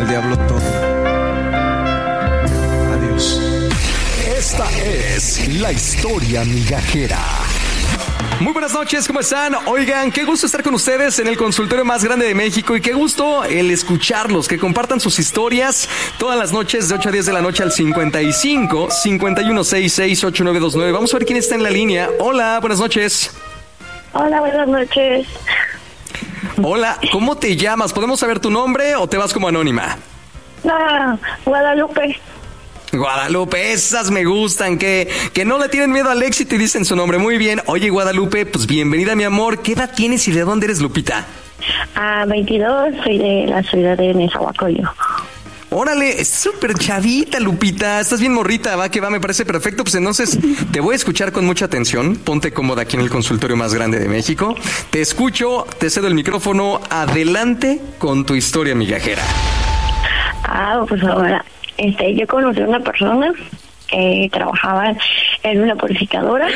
al diablo todo. Adiós. Esta es la historia migajera. Muy buenas noches, ¿cómo están? Oigan, qué gusto estar con ustedes en el consultorio más grande de México y qué gusto el escucharlos, que compartan sus historias todas las noches de 8 a 10 de la noche al 55 5166 8929. Vamos a ver quién está en la línea. Hola, buenas noches. Hola, buenas noches. Hola, ¿cómo te llamas? ¿Podemos saber tu nombre o te vas como anónima? Guadalupe. Guadalupe, esas me gustan, que no le tienen miedo al éxito y dicen su nombre. Muy bien. Oye, Guadalupe, pues bienvenida, mi amor. ¿Qué edad tienes y de dónde eres, Lupita? 22, soy de la ciudad de Nezahualcóyotl. Órale, es súper chavita, Lupita. Estás bien morrita, va que va, me parece perfecto. Pues entonces te voy a escuchar con mucha atención. Ponte cómoda aquí en el consultorio más grande de México. Te escucho, te cedo el micrófono. Adelante con tu historia migajera. Pues ahora, yo conocí a una persona que trabajaba en una purificadora.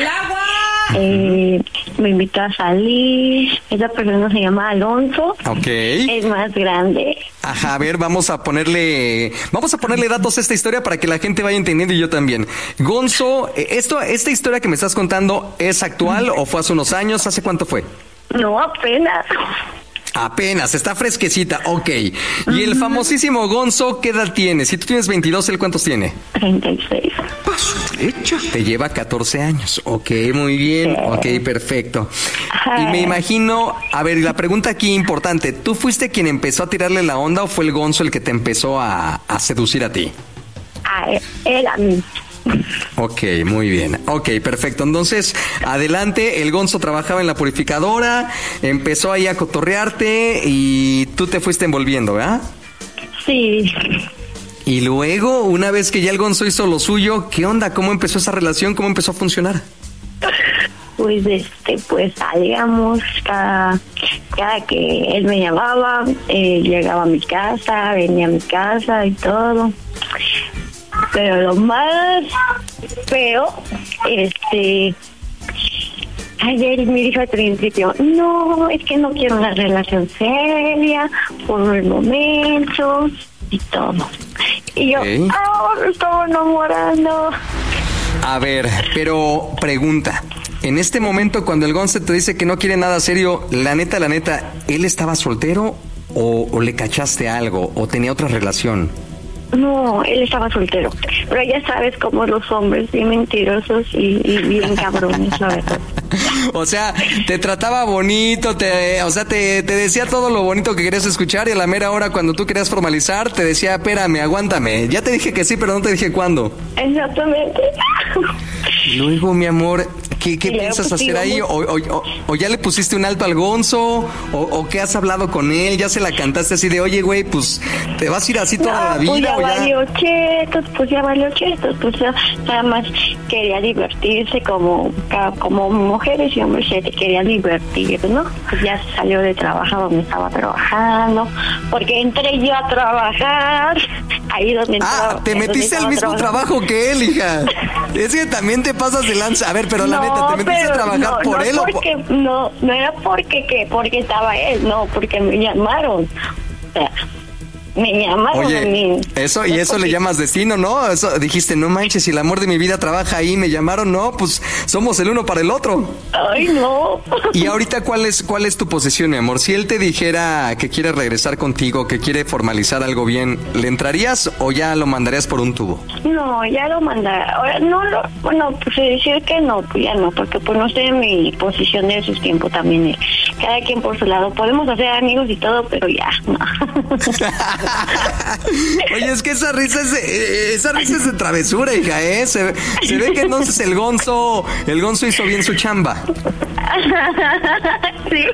Me invitó a salir. Esa persona se llama Alonso. Ok. Es más grande. Ajá, a ver, vamos a ponerle datos a esta historia para que la gente vaya entendiendo y yo también. Gonzo, esta historia que me estás contando, ¿es actual o fue hace unos años? ¿Hace cuánto fue? No, apenas. Apenas, está fresquecita, ok. Y el famosísimo Gonzo, ¿qué edad tiene? Si tú tienes 22, ¿él cuántos tiene? 36. Te lleva 14 años. Ok, muy bien. Ok, perfecto. Y me imagino, a ver, la pregunta aquí importante, ¿tú fuiste quien empezó a tirarle la onda o fue el Gonzo el que te empezó a seducir a ti? Él a mí. Ok, muy bien. Ok, perfecto. Entonces, adelante, el Gonzo trabajaba en la purificadora, empezó ahí a cotorrearte y tú te fuiste envolviendo, ¿verdad? Sí. Y luego, una vez que ya el Gonzo hizo lo suyo, ¿qué onda? ¿Cómo empezó esa relación? ¿Cómo empezó a funcionar? Pues pues salíamos cada que él me llamaba, llegaba a mi casa, venía a mi casa y todo. Pero lo más feo, ayer me dijo al principio, no, es que no quiero una relación seria por el momento y todo. Y yo, me estaba enamorando. A ver, pero pregunta, en este momento cuando el Gonzo te dice que no quiere nada serio, la neta, ¿él estaba soltero o le cachaste algo o tenía otra relación? No, él estaba soltero, pero ya sabes cómo los hombres bien mentirosos y bien cabrones, la verdad. O sea, te trataba bonito, te decía todo lo bonito que querías escuchar y a la mera hora cuando tú querías formalizar te decía, espérame, aguántame, ya te dije que sí, pero no te dije cuándo. Exactamente. Luego, mi amor, ¿qué piensas hacer ahí? ¿O ya le pusiste un alto al Gonzo? ¿O qué has hablado con él? ¿Ya se la cantaste así de, oye, güey, pues te vas a ir así toda la vida? Pues ya valió chetos, pues ya nada más quería divertirse como mujeres y hombres se querían divertir, ¿no? Pues ya salió de trabajar donde estaba trabajando, porque entré yo a trabajar ahí donde estaba. Te metiste al mismo trabajo que él, hija. Es que también te pasas de lanza. A ver, pero la neta, ¿te metiste a trabajar por él no era porque estaba él, no, porque me llamaron. O sea, me llamaron. Oye, a mí. Eso le llamas destino, ¿no? Eso dijiste, no manches, si el amor de mi vida trabaja ahí, me llamaron, no, pues somos el uno para el otro. Ay, no. Y ahorita, ¿cuál es tu posición, mi amor? Si él te dijera que quiere regresar contigo, que quiere formalizar algo bien, ¿le entrarías o ya lo mandarías por un tubo? No, ya lo mandaría. Ahora, pues decir que no, pues ya no, porque pues no sé mi posición de sus tiempos también. Cada quien por su lado. Podemos hacer amigos y todo, pero ya, no. Oye, es que esa risa es de travesura, hija, ¿eh? Se ve que entonces el Gonzo hizo bien su chamba. Sí.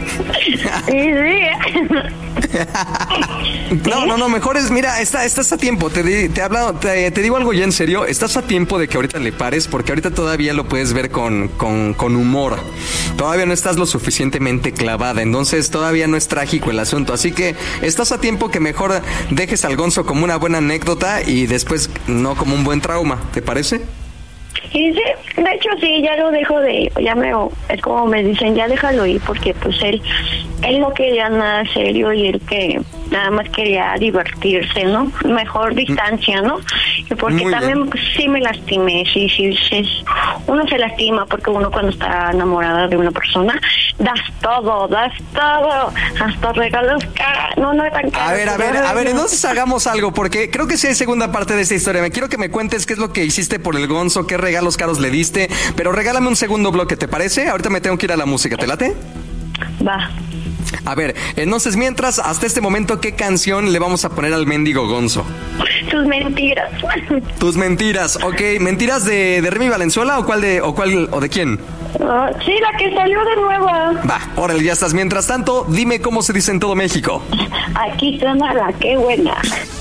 No, mejor es, mira, estás a tiempo, te digo algo ya en serio, estás a tiempo de que ahorita le pares, porque ahorita todavía lo puedes ver con humor, todavía no estás lo suficientemente clavada, entonces todavía no es trágico el asunto, así que estás a tiempo que mejor dejes al Gonzo como una buena anécdota y después no como un buen trauma, ¿te parece? Sí, de hecho sí, ya lo dejo de ir, es como me dicen, ya déjalo ir, porque pues él no quería nada serio y él que nada más quería divertirse, ¿no? Mejor distancia, ¿no? Porque Muy también bien. pues, sí me lastimé, sí, uno se lastima porque uno cuando está enamorada de una persona, das todo, hasta regalos no tan caros. A ver, entonces hagamos algo, porque creo que sí hay segunda parte de esta historia. Me quiero que me cuentes qué es lo que hiciste por el Gonzo, qué regalos caros le diste, pero regálame un segundo bloque, ¿te parece? Ahorita me tengo que ir a la música, ¿te late? Va. A ver, entonces mientras, hasta este momento, ¿qué canción le vamos a poner al mendigo Gonzo? Tus mentiras. Tus mentiras, ok. ¿Mentiras de Remy Valenzuela o de quién? Sí, la que salió de nueva. Va, órale, ya estás. Mientras tanto, dime cómo se dice en todo México. Aquí suena la que buena.